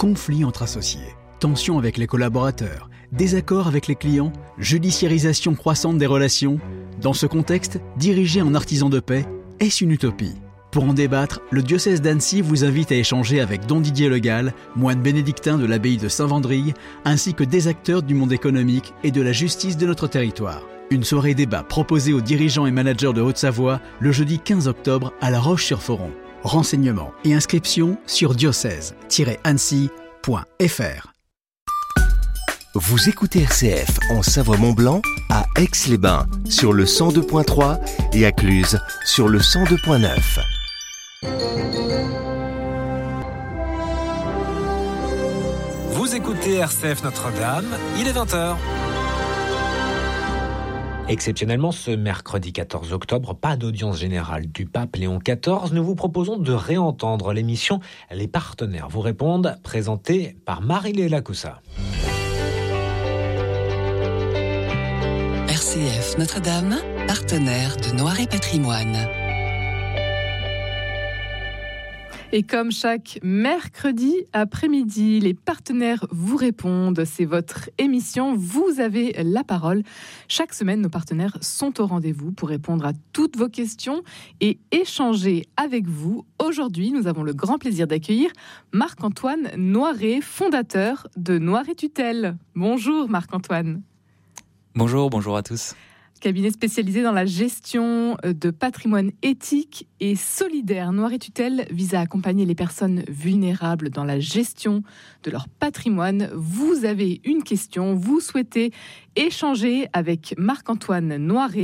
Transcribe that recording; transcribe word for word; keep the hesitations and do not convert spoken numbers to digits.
conflits entre associés, tensions avec les collaborateurs, désaccords avec les clients, judiciarisation croissante des relations. Dans ce contexte, diriger un artisan de paix, est-ce une utopie ? Pour en débattre, le diocèse d'Annecy vous invite à échanger avec Don Didier Le Gall, moine bénédictin de l'abbaye de Saint-Vendry, ainsi que des acteurs du monde économique et de la justice de notre territoire. Une soirée débat proposée aux dirigeants et managers de Haute-Savoie le jeudi quinze octobre à La Roche-sur-Foron. Renseignements et inscriptions sur diocèse tiret annecy point f r. Vous écoutez R C F en Savoie-Mont-Blanc, à Aix-les-Bains sur le cent deux point trois et à Cluses sur le cent deux point neuf. Vous écoutez R C F Notre-Dame, il est vingt heures. Exceptionnellement, ce mercredi quatorze octobre, pas d'audience générale du pape Léon quatorze. Nous vous proposons de réentendre l'émission Les Partenaires vous répondent, présentée par Marie-Léla Coussa. R C F Notre-Dame, partenaire de Noiret Patrimoine. Et comme chaque mercredi après-midi, les partenaires vous répondent. C'est votre émission, vous avez la parole. Chaque semaine, nos partenaires sont au rendez-vous pour répondre à toutes vos questions et échanger avec vous. Aujourd'hui, nous avons le grand plaisir d'accueillir Marc-Antoine Noiret, fondateur de Noiret Tutelle. Bonjour Marc-Antoine. Bonjour, bonjour à tous. Cabinet spécialisé dans la gestion de patrimoine éthique et solidaire. Noiret Tutelle vise à accompagner les personnes vulnérables dans la gestion de leur patrimoine. Vous avez une question, vous souhaitez échanger avec Marc-Antoine Noiret.